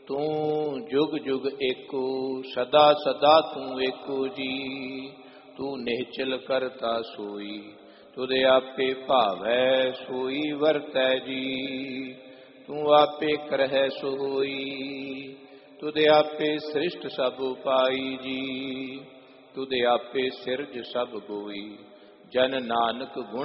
ਤੂੰ ਜੁਗ ਜੁਗ ਏਕੋ, ਸਦਾ ਸਦਾ ਤੂੰ ਏਕੋ ਜੀ। ਤੂੰ ਨਿਹਚਲ ਕਰਤਾ ਸੋਈ, ਤੁਧ ਆਪੇ ਭਾਵੈ ਸੋਈ ਵਰਤੈ ਜੀ। ਤੂੰ ਆਪੇ ਕਰਹਿ ਸੋ ਹੋਈ, ਤੁਧ ਆਪੇ ਸ੍ਰਿਸ਼ਟ ਸਭ ਉਪਾਈ ਜੀ। ਤੁਧ ਆਪੇ ਸਿਰਜ ਸਭ ਹੋਈ, ਜਨ ਨਾਨਕ ਗੁਣ